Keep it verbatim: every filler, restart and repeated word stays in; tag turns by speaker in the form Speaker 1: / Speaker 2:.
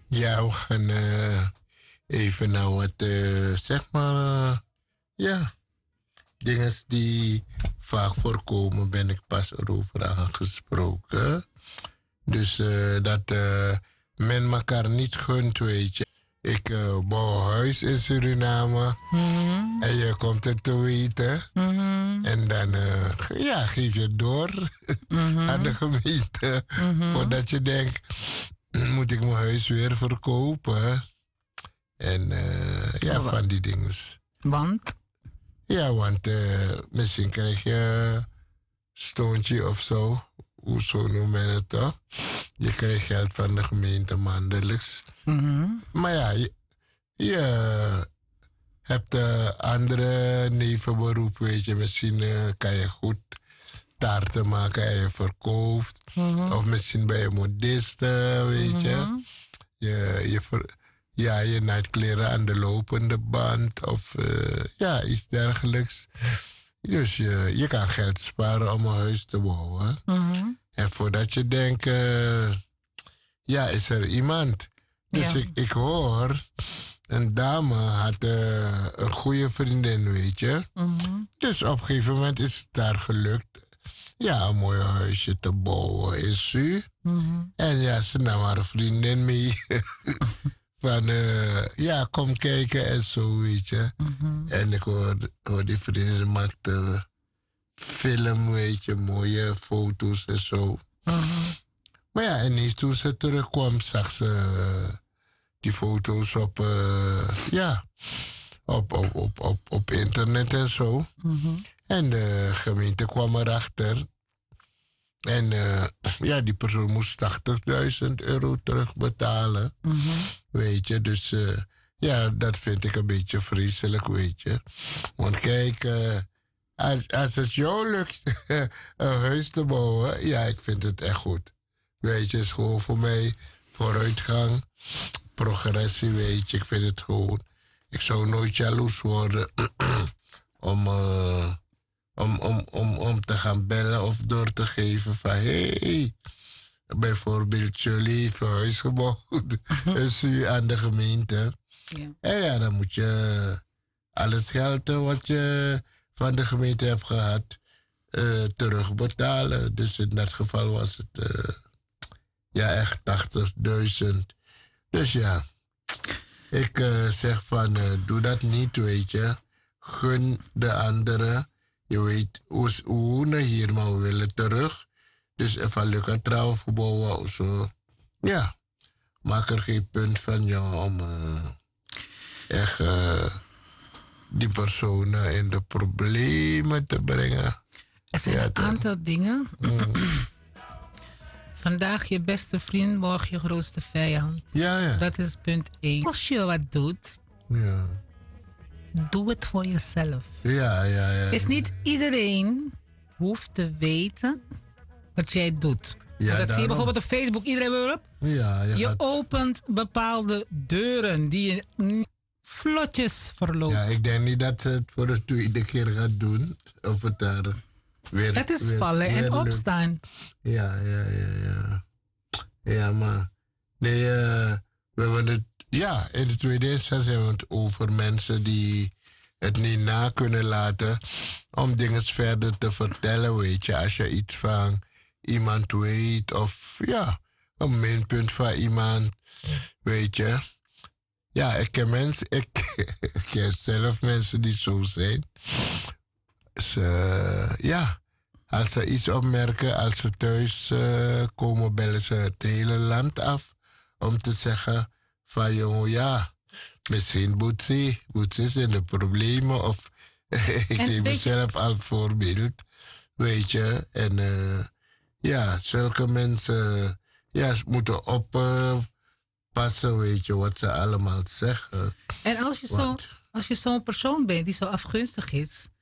Speaker 1: Ja, we gaan uh, even naar wat, uh, zeg maar, uh, ja, dingen die vaak voorkomen, ben ik pas erover aangesproken. Dus uh, dat uh, men elkaar niet gunt, weet je. Ik uh, bouw een huis in Suriname. Mm-hmm. En je komt het te weten. Mm-hmm. En dan uh, ja, geef je het door mm-hmm. aan de gemeente. Mm-hmm. Voordat je denkt, moet ik mijn huis weer verkopen? En uh, ja, oh, van die dingen.
Speaker 2: Want?
Speaker 1: Ja, want uh, misschien krijg je stoontje of zo. Hoe zo noemen men het toch? Je krijgt geld van de gemeente maandelijks. Mm-hmm. Maar ja, je, je hebt uh, andere nevenberoep, weet je. Misschien uh, kan je goed taarten maken en je verkoopt. Mm-hmm. Of misschien ben je modiste, weet mm-hmm. je. Je, je, ver, ja, je naait kleren aan de lopende band of uh, ja, iets dergelijks. Dus je, je kan geld sparen om een huis te bouwen. Mm-hmm. En voordat je denkt, uh, ja, is er iemand. Dus ja. ik, ik hoor, een dame had uh, een goede vriendin, weet je. Mm-hmm. Dus op een gegeven moment is het daar gelukt, ja, een mooi huisje te bouwen in Su. Mm-hmm. En ja, ze nam haar vriendin mee. Van, uh, ja, kom kijken en zo, weet je. Mm-hmm. En ik hoor, hoor die vriendin maakte film, weet je, mooie foto's en zo. Mm-hmm. Maar ja, en eens toen ze terugkwam, zag ze uh, die foto's op, uh, ja, op, op, op, op, op internet en zo. Mm-hmm. En de gemeente kwam erachter. En uh, ja, die persoon moest tachtigduizend euro terugbetalen. Mm-hmm. Weet je, dus uh, ja, dat vind ik een beetje vreselijk, weet je. Want kijk, uh, als, als het jou lukt een huis te bouwen, ja, ik vind het echt goed. Weet je, het is gewoon voor mij vooruitgang, progressie, weet je. Ik vind het gewoon, ik zou nooit jaloers worden om... Uh, Om, om, om, om te gaan bellen of door te geven van... hé, hey, bijvoorbeeld jullie heeft een huis gebouwd. En zie aan de gemeente. Ja. En ja, dan moet je alles geld wat je van de gemeente hebt gehad... Uh, terugbetalen. Dus in dat geval was het... Uh, ja, echt tachtigduizend. Dus ja, ik uh, zeg van... Uh, doe dat niet, weet je. Gun de anderen... Je weet, we wonen hier, maar we willen terug. Dus even lekker trouw verbouwen of zo. Ja, maak er geen punt van jou om uh, echt uh, die personen in de problemen te brengen.
Speaker 2: Er zijn ja, een aantal dingen. Mm. Vandaag je beste vriend, morgen je grootste vijand.
Speaker 1: Ja, ja.
Speaker 2: Dat is punt één. Als je wat doet... Ja. Doe het voor jezelf.
Speaker 1: Ja, ja, ja.
Speaker 2: Is niet iedereen hoeft te weten wat jij doet. Ja, dat zie je bijvoorbeeld op Facebook. Iedereen op.
Speaker 1: Ja,
Speaker 2: je gaat... opent bepaalde deuren die je vlotjes verloopt.
Speaker 1: Ja, ik denk niet dat ze het voor de tweede keer gaat doen. Of het daar weer...
Speaker 2: Het is
Speaker 1: weer,
Speaker 2: vallen
Speaker 1: weer
Speaker 2: en opstaan.
Speaker 1: Ja, ja, ja, ja. Ja, maar... Nee, uh, we hebben het... Ja, in de tweede instantie hebben we het over mensen die het niet na kunnen laten om dingen verder te vertellen, weet je. Als je iets van iemand weet of ja, een minpunt van iemand, weet je. Ja, ik ken mensen, ik, ik ken zelf mensen die zo zijn. Ze, ja, als ze iets opmerken, als ze thuis uh, komen, bellen ze het hele land af om te zeggen... Van jongen, ja, misschien Boetsie. Boetsie is in de problemen. Of ik neem mezelf als voorbeeld. Weet je. En uh, ja, zulke mensen ja, moeten oppassen, uh, weet je, wat ze allemaal zeggen.
Speaker 2: En als je, zo, als je zo'n persoon bent die zo afgunstig is,